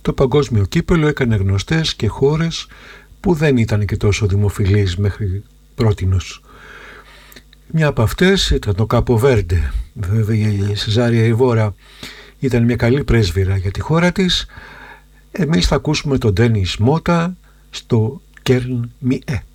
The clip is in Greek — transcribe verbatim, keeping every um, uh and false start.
το παγκόσμιο κύπελο έκανε γνωστές και χώρες που δεν ήταν και τόσο δημοφιλείς μέχρι πρότινος. Μια από αυτές ήταν το Κάπο Βέρντε. Βέβαια η Σεζάρια Ιβόρα ήταν μια καλή πρέσβυρα για τη χώρα της. Εμείς θα ακούσουμε τον Ντένις Μότα στο Κέρν Μιέ.